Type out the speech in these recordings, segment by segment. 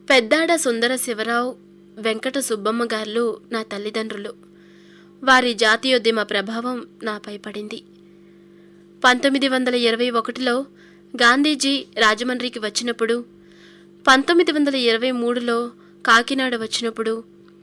పెద్దాడ సుందర శివరావు, వెంకట సుబ్బమ్మ గారు నా తల్లిదండ్రులు. వారి జాతీయోద్యమ ప్రభావం నాపై పడింది. 1921లో గాంధీజీ రాజమండ్రికి వచ్చినప్పుడు, 1923లో కాకినాడ వచ్చినప్పుడు,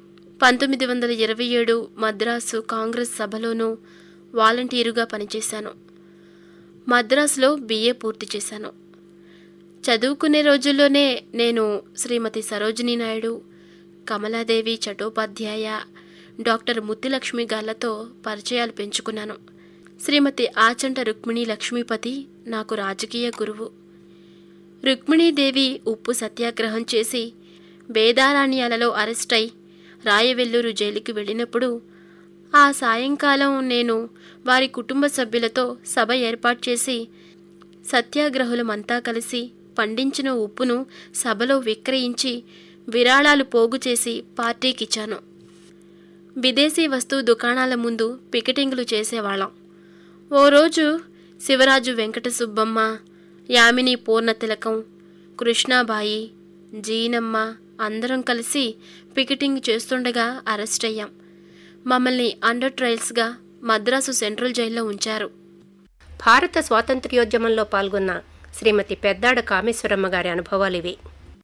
1927 మద్రాసు కాంగ్రెస్ సభలోనూ వాలంటీరుగా పనిచేశాను. మద్రాసులో BA పూర్తి చేశాను. చదువుకునే రోజుల్లోనే నేను శ్రీమతి సరోజినీ నాయుడు, కమలాదేవి చటోపాధ్యాయ, డాక్టర్ ముత్తిలక్ష్మి గాళ్లతో పరిచయాలు పెంచుకున్నాను. శ్రీమతి ఆచంట రుక్మిణీ లక్ష్మీపతి నాకు రాజకీయ గురువు. రుక్మిణీదేవి ఉప్పు సత్యాగ్రహం చేసి వేదారణ్యాలలో అరెస్ట్ అయి రాయవెల్లూరు జైలుకి వెళ్ళినప్పుడు ఆ సాయంకాలం నేను వారి కుటుంబ సభ్యులతో సభ ఏర్పాటు చేసి సత్యాగ్రహులమంతా కలిసి పండించిన ఉప్పును సభలో విక్రయించి విరాళాలు పోగు చేసి పార్టీకిచ్చాను. విదేశీ వస్తువు దుకాణాల ముందు పికెటింగులు చేసేవాళ్ళం. ఓ రోజు శివరాజు వెంకట సుబ్బమ్మ, యామిని పూర్ణతిలకం, కృష్ణాబాయి, జీనమ్మ అందరం కలిసి పికెటింగ్ చేస్తుండగా అరెస్ట్ అయ్యాం. మమ్మల్ని అండర్ ట్రయల్స్గా మద్రాసు సెంట్రల్ జైల్లో ఉంచారు. భారత స్వాతంత్ర్యోద్యమంలో పాల్గొన్న శ్రీమతి పెద్దాడ కామేశ్వరమ్మ గారి అనుభవాలివి.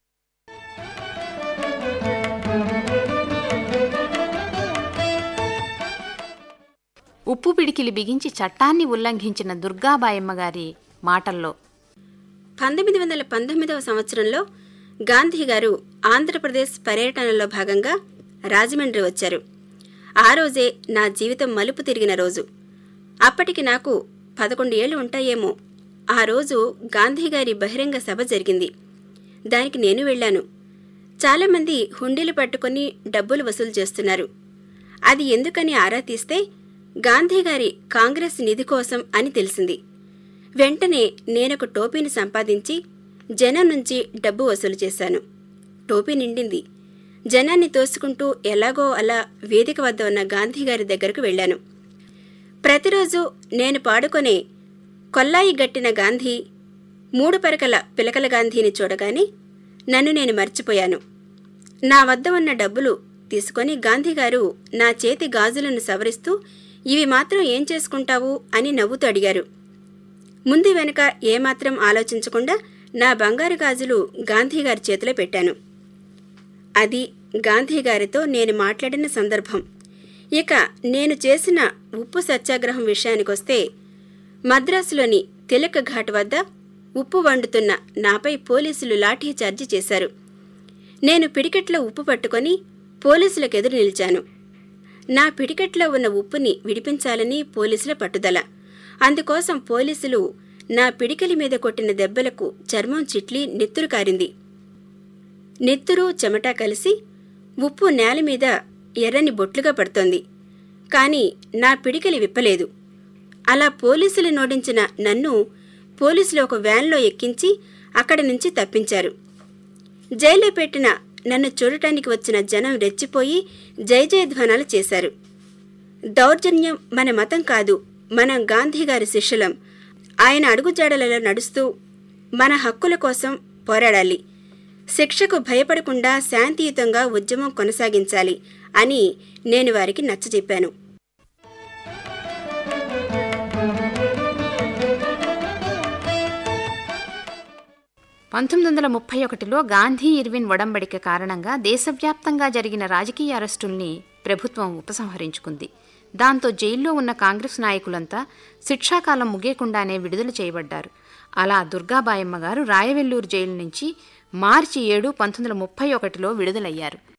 ఉప్పు పిడికిలి బిగించి చట్టాన్ని ఉల్లంఘించిన దుర్గాబాయమ్మ గారి మాటల్లో 1919 సంవత్సరంలో గాంధీ గారు ఆంధ్రప్రదేశ్ పర్యటనలో భాగంగా రాజమండ్రి వచ్చారు. ఆ రోజే నా జీవితం మలుపు తిరిగిన రోజు. అప్పటికి నాకు 11 ఏళ్లు ఉంటాయేమో. ఆ రోజు గాంధీగారి బహిరంగ సభ జరిగింది. దానికి నేను వెళ్లాను. చాలామంది హుండీలు పట్టుకుని డబ్బులు వసూలు చేస్తున్నారు. అది ఎందుకని ఆరా తీస్తే గాంధీగారి కాంగ్రెస్ నిధి కోసం అని తెలిసింది. వెంటనే నేనొక టోపీని సంపాదించి జనం నుంచి డబ్బు వసూలు చేశాను. టోపీ నిండింది. జనాన్ని తోసుకుంటూ ఎలాగో అలా వేదిక వద్ద ఉన్న గాంధీగారి దగ్గరకు వెళ్లాను. ప్రతిరోజు నేను పాడుకొనే కొల్లాయి గట్టిన గాంధీ, 3 పరకల పిలకల గాంధీని చూడగానే నన్ను నేను మర్చిపోయాను. నా వద్ద ఉన్న డబ్బులు తీసుకొని గాంధీగారు నా చేతి గాజులను సవరిస్తూ, ఇవి మాత్రం ఏం చేసుకుంటావు అని నవ్వుతూ అడిగారు. ముందు వెనక ఏమాత్రం ఆలోచించకుండా నా బంగారు గాజులు గాంధీగారి చేతిలో పెట్టాను. అది గాంధీగారితో నేను మాట్లాడిన సందర్భం. ఇక నేను చేసిన ఉప్పు సత్యాగ్రహం విషయానికొస్తే, మద్రాసులోని తిలక్ ఘాట్ వద్ద ఉప్పు వండుతున్న నాపై పోలీసులు లాఠీచార్జి చేశారు. నేను పిడికెట్లో ఉప్పు పట్టుకొని పోలీసులకెదురు నిలిచాను. నా పిడికెట్లో ఉన్న ఉప్పుని విడిపించాలని పోలీసుల పట్టుదల. అందుకోసం పోలీసులు నా పిడికెలి మీద కొట్టిన దెబ్బలకు చర్మం చిట్లి నెత్తురు కారింది. నెత్తురు చెమట కలిసి ఉప్పు నేల మీద ఎర్రని బొట్లుగా పడుతోంది. కాని నా పిడికెలి విప్పలేదు. అలా పోలీసులు నోడించిన నన్ను పోలీసులు ఒక వ్యాన్లో ఎక్కించి అక్కడి నుంచి తప్పించారు. జైల్లో పెట్టిన నన్ను చూడటానికి వచ్చిన జనం రెచ్చిపోయి జై జయధ్వానాలు చేశారు. దౌర్జన్యం మన మతం కాదు, మనం గాంధీగారి శిష్యులం. ఆయన అడుగుజాడలలో నడుస్తూ మన హక్కుల కోసం పోరాడాలి. శిక్షకు భయపడకుండా శాంతియుతంగా ఉద్యమం కొనసాగించాలి అని నేను వారికి నచ్చజెప్పాను. పంతొమ్మిది 1931లో గాంధీ ఇర్విన్ ఒడంబడిక కారణంగా దేశవ్యాప్తంగా జరిగిన రాజకీయ అరెస్టుల్ని ప్రభుత్వం ఉపసంహరించుకుంది. దాంతో జైల్లో ఉన్న కాంగ్రెస్ నాయకులంతా శిక్షాకాలం ముగియకుండానే విడుదల చేయబడ్డారు. అలా దుర్గాబాయమ్మ గారు రాయవెల్లూరు జైలు నుంచి మార్చి 7, 1931లో విడుదలయ్యారు.